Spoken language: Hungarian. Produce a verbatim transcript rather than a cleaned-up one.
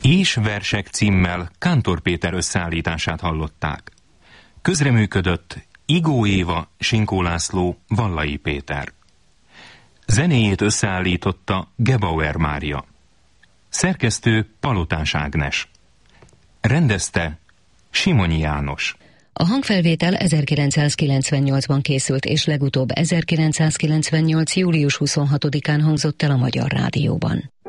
És versek címmel Kántor Péter összeállítását hallották. Közreműködött Igó Éva, Sinkó László, Vallai Péter. Zenéjét összeállította Gebauer Mária. Szerkesztő Palotás Ágnes. Rendezte Simonyi János. A hangfelvétel ezerkilencszázkilencvennyolcban készült, és legutóbb ezerkilencszázkilencvennyolc. július huszonhatodikán hangzott el a Magyar Rádióban.